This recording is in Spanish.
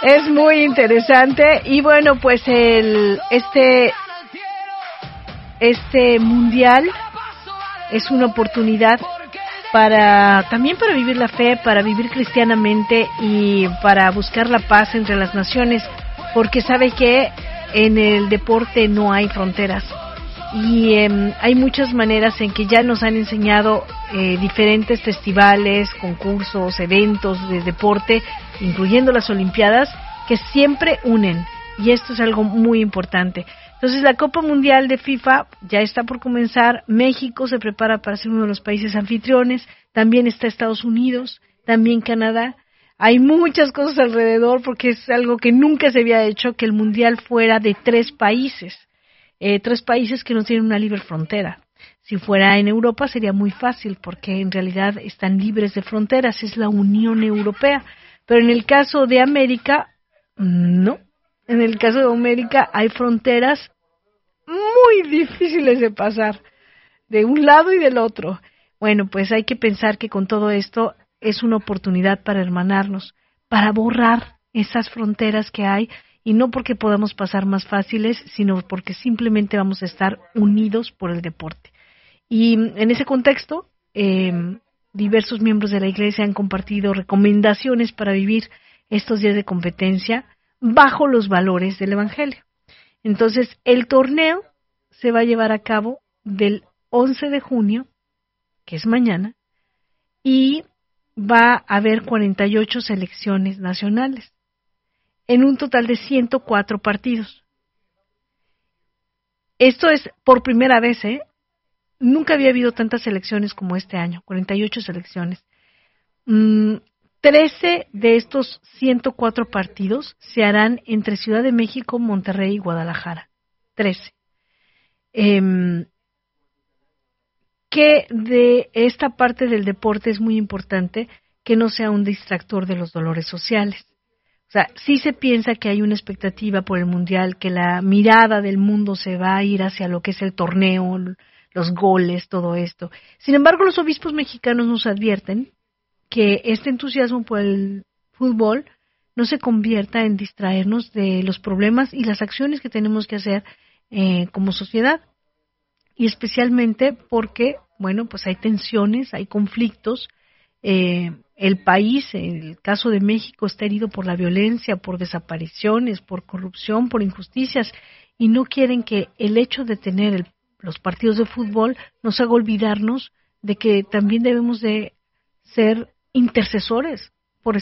Es muy interesante. Y bueno, pues este mundial es una oportunidad también para vivir la fe, para vivir cristianamente y para buscar la paz entre las naciones, porque sabe que en el deporte no hay fronteras y hay muchas maneras en que ya nos han enseñado diferentes festivales, concursos, eventos de deporte, incluyendo las Olimpiadas, que siempre unen, y esto es algo muy importante. Entonces la Copa Mundial de FIFA ya está por comenzar. México se prepara para ser uno de los países anfitriones, también está Estados Unidos, también Canadá. Hay muchas cosas alrededor porque es algo que nunca se había hecho, que el Mundial fuera de 3 países que no tienen una libre frontera. Si fuera en Europa sería muy fácil porque en realidad están libres de fronteras, es la Unión Europea. Pero en el caso de América, no. En el caso de América hay fronteras muy difíciles de pasar, de un lado y del otro. Bueno, pues hay que pensar que con todo esto es una oportunidad para hermanarnos, para borrar esas fronteras que hay, y no porque podamos pasar más fáciles, sino porque simplemente vamos a estar unidos por el deporte. Y en ese contexto, diversos miembros de la Iglesia han compartido recomendaciones para vivir estos días de competencia bajo los valores del Evangelio. Entonces, el torneo se va a llevar a cabo del 11 de junio, que es mañana, y va a haber 48 selecciones nacionales, en un total de 104 partidos. Esto es por primera vez, Nunca había habido tantas selecciones como este año, 48 selecciones. 13 de estos 104 partidos se harán entre Ciudad de México, Monterrey y Guadalajara. 13. Que de esta parte del deporte es muy importante que no sea un distractor de los dolores sociales. O sea, sí se piensa que hay una expectativa por el Mundial, que la mirada del mundo se va a ir hacia lo que es el torneo, los goles, todo esto. Sin embargo, los obispos mexicanos nos advierten que este entusiasmo por el fútbol no se convierta en distraernos de los problemas y las acciones que tenemos que hacer como sociedad. Y especialmente porque, bueno, pues hay tensiones, hay conflictos. El país, en el caso de México, está herido por la violencia, por desapariciones, por corrupción, por injusticias, y no quieren que el hecho de tener los partidos de fútbol nos haga olvidarnos de que también debemos de ser intercesores